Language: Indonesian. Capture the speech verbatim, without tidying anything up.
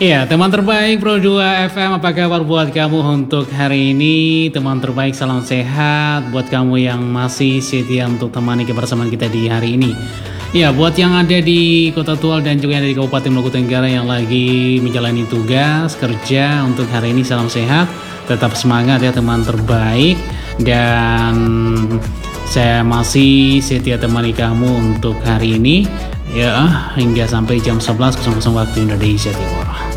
Iya, teman terbaik Pro dua F M, apa kabar buat kamu untuk hari ini? Teman terbaik, salam sehat buat kamu yang masih setia untuk temani kebersamaan kita di hari ini. Ya, buat yang ada di Kota Tual dan juga yang ada di Kabupaten Maluku Tenggara yang lagi menjalani tugas kerja untuk hari ini, salam sehat, tetap semangat ya teman terbaik. Dan saya masih setia temani kamu untuk hari ini ya, hingga sampai jam sebelas waktu Indonesia Timur.